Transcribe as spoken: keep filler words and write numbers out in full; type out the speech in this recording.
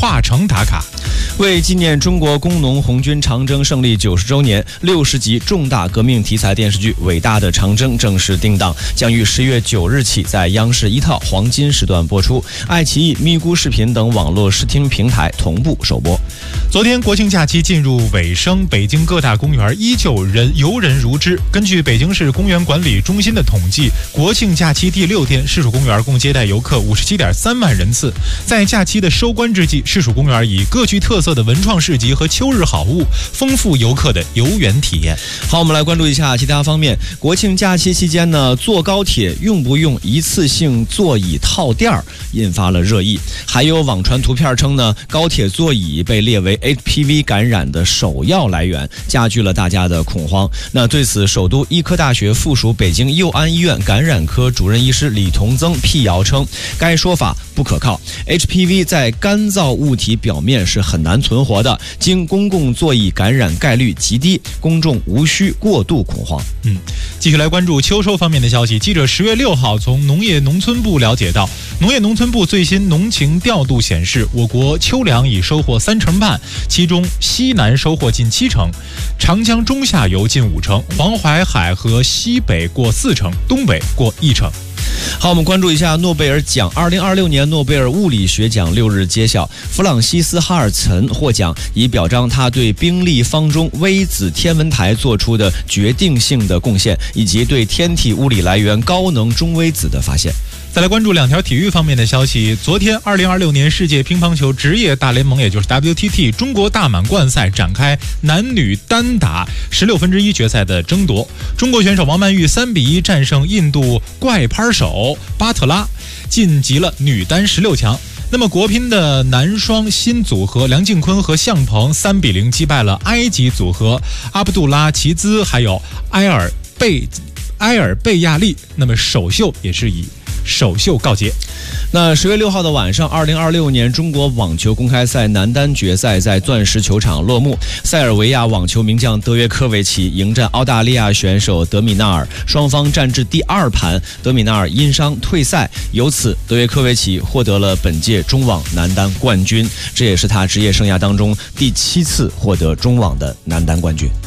跨城打卡。 为纪念中国工农红军长征胜利九十周年，六十集重大革命题材电视剧《伟大的长征》正式定档，将于十月九日起在央视一套黄金时段播出，爱奇艺、咪咕视频等网络视听平台同步首播。 昨天国庆假期进入尾声，北京各大公园依旧人游人如织。根据北京市公园管理中心的统计，国庆假期第六天，市属公园共接待游客五十七点三万人次。在假期的收官之际，市属公园以各具特色的文创市集和秋日好物，丰富游客的游园体验。 好，我们来关注一下其他方面。国庆假期期间呢，坐高铁用不用一次性座椅套垫儿，引发了热议。还有网传图片称呢，高铁座椅被列为 H P V 感染的首要来源，加剧了大家的恐慌。那对此，首都医科大学附属北京佑安医院感染科主任医师李同增辟谣称，该说法不可靠。H P V 在干燥物体表面是很难存活的，经公共座椅感染概率极低，公众无需过度恐慌。 嗯，继续来关注秋收方面的消息。记者十月六号从农业农村部了解到，农业农村部最新农情调度显示，我国秋粮已收获三成半，其中西南收获近七成，长江中下游近五成，黄淮海和西北过四成，东北过一成。 好，我们关注一下诺贝尔奖。二零二六年诺贝尔物理学奖六日揭晓，弗朗西斯·哈尔岑获奖，以表彰他对冰立方中微子天文台做出的决定性的贡献，以及对天体物理来源高能中微子的发现。 再来关注两条体育方面的消息。昨天，二零二六年世界乒乓球职业大联盟，也就是 W T T 中国大满贯赛展开男女单打十六分之一决赛的争夺。中国选手王曼玉三比一战胜印度怪拍手巴特拉，晋级了女单十六强。那么国乒的男双新组合梁靖昆和向鹏三比零击败了埃及组合阿卜杜拉齐兹还有埃尔贝埃尔贝亚利，那么首秀也是以首秀告捷。 那十月六号的晚上，二零二六年中国网球公开赛男单决赛在钻石球场落幕。塞尔维亚网球名将德约科维奇迎战澳大利亚选手德米纳尔，双方战至第二盘，德米纳尔因伤退赛，由此德约科维奇获得了本届中网男单冠军，这也是他职业生涯当中第七次获得中网的男单冠军。